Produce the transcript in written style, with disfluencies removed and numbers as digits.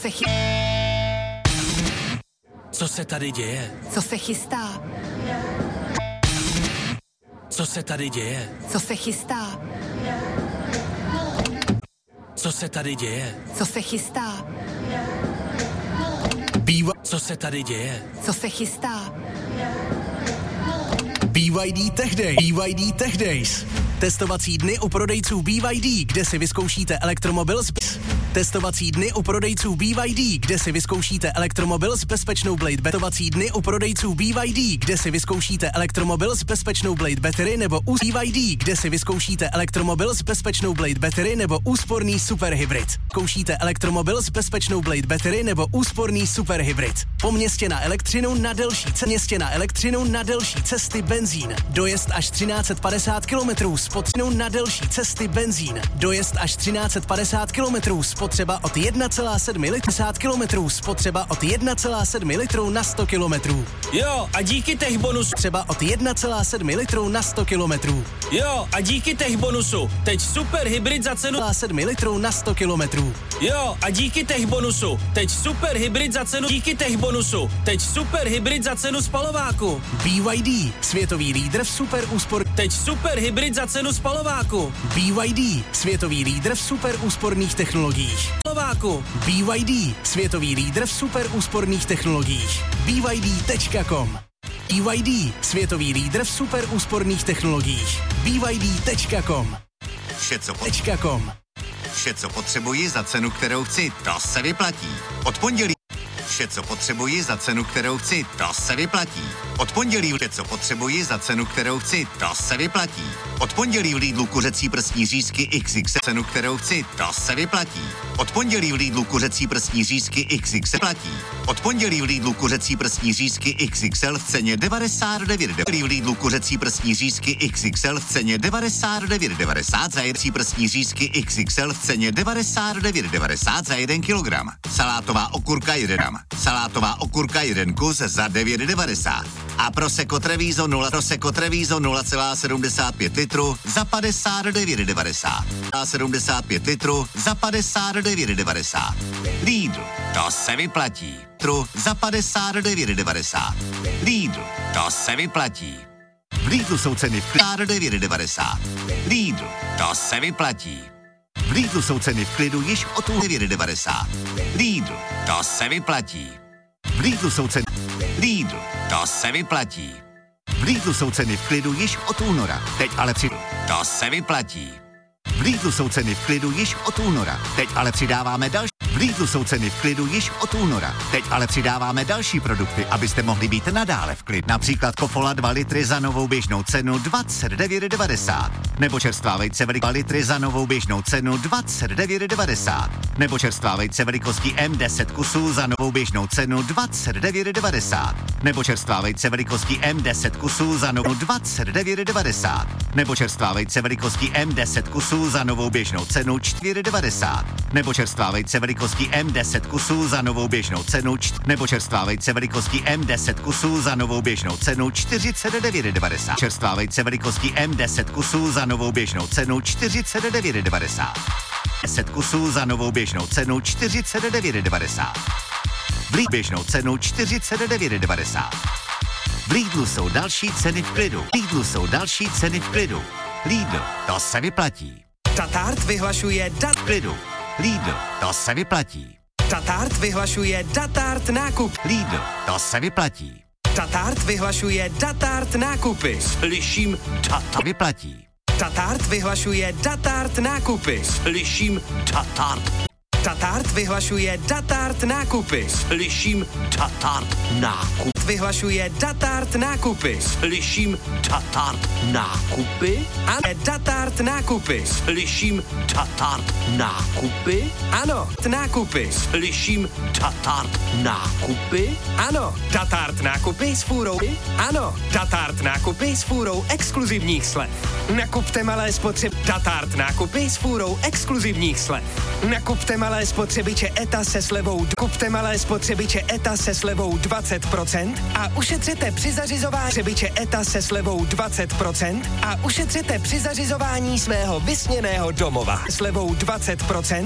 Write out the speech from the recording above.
Co se tady děje? Co se chystá? Co se tady děje? Co se chystá? Co se tady děje? Co se chystá? Co se tady děje? Co se chystá? BYD Tech Days. Testovací dny u prodejců BYD, kde si vyzkoušíte elektromobil Testovací dny u prodejců BYD, kde si vyzkoušíte elektromobil s bezpečnou Blade Testovací dny u prodejců BYD, kde si vyzkoušíte elektromobil s bezpečnou Blade Battery nebo BYD, kde si vyzkoušíte elektromobil s bezpečnou Blade Battery nebo úsporný superhybrid. Zkoušíte elektromobil s bezpečnou Blade Battery nebo úsporný superhybrid. Po městě na elektřinu na delší cesty benzín. Dojezd až 1350 km, spotřeba na delší cesty benzín. Dojezd až 1350 km, spotřeba od 1,7 litru, spotřeba od 1,7 litru na 100 km. Jo, a díky těch bonusů. Třeba od 1,7 litru na 100 km. Jo, a díky těch bonusů. Teď super hybrid za cenu 1,7 litru na 100 km. Jo, a díky těch bonusů. Teď super hybrid za cenu Teď super hybrid za cenu spalováku. BYD, světový lídr v super úspor. Teď super hybrid za cenu spalováku. BYD, světový lídr v super úsporných technologiích. Spalováku. BYD, světový lídr v super úsporných technologiích. BYD.com. BYD, světový lídr v super úsporných technologiích. BYD.com. Vše, co potřebuji za cenu, kterou chci, to se vyplatí. Od pondělí. Vše, co potřebuji za cenu, kterou chci, to se vyplatí. Od pondělí vše, co potřebuji za cenu, kterou chci, to se vyplatí. Od pondělí v Lidlu kuřecí prsní řízky XXL cenu, kterou chci, to se vyplatí. Od pondělí v Lidlu kuřecí prsní řízky XXL platí. Od pondělí v Lidlu kuřecí prsní řízky XXL v ceně 99,90. V Lidlu kuřecí prsní řízky XXL v ceně 99,90 za jedcí prsní řízky XXL v ceně 99,90 za 1 kilogram. Salátová okurka 1 gram. Salátová okurka 1 kus za 9,90. A Prosecco Treviso 0,75 litru za 59,90. A 75 litru za 59,90. Lidl, to se vyplatí. Za 59,90. Lidl, to se vyplatí. V Lidlu jsou ceny v 9,90. Lidl, to se vyplatí. V Lidlu jsou ceny v klidu již od 9,90. Lidl, to se vyplatí. V Lidlu jsou ceny. Lidl, to se vyplatí. V Lidlu jsou ceny v klidu již od února. Teď ale to se vyplatí. V Lidlu jsou ceny v klidu již od února. Teď ale přidáváme další. V Lidlu jsou ceny v klidu již od února. Teď ale přidáváme další produkty, abyste mohli být nadále v klidu. Například Kofola 2 litry za novou běžnou cenu 29,90. Nebo čerstvá vejce 2 litry za novou běžnou cenu 29,90. Nebo čerstvá vejce velikostí M10 kusů za novou běžnou cenu 29,90. Nebo čerstvá vejce velikostí M10 kusů za novou 29,90. Nebo čerstvá vejce velikostí M10 kusů za novou běžnou cenu 4,90. Nebo čerstvá vejce velikostí M10 kusů za novou běžnou cenu nebo čerstvá vejce velikostí M10 kusů za novou běžnou cenu 49,90. Čerstvá vejce velikostí M10 kusů za novou běžnou cenu 49,90. 10 kusů za novou běžnou cenu 49,90. Běžnou cenu 49,90. V Lidlu jsou další ceny v klidu. Lidl, to se vyplatí. Tatart vyhlašuje klidu. Lidl, to se vyplatí. Tatart vyhlašuje Datart nákup. Lidl, to se vyplatí. Tatart vyhlašuje Datart nákupy. Slyším Tatart. Vyplatí. Tatart vyhlašuje Datart nákupy. Slyším Tatart. Tatart vyhlašuje Datart nákupy. Slyším Tatart nákup. Vyhlašuje Datart nákupy. Slyším Tatart nákupy. Ano, Datart nákupy. Slyším Tatart nákupy. Ano, nákupy. Slyším Tatart nákupy. Ano, Datart nákupy s fůrou. Ano, Datart nákupy s fůrou exkluzivních slev. Nakupte malé Datart nákupy s fůrou exkluzivních slev. Nakupte malé spotřebiče ETA se slevou. Kupte malé spotřebiče ETA se slevou 20% a ušetřete při zařizování spotřebiče ETA se slevou 20% a ušetřete při zařizování svého vysněného domova. Slevou 20%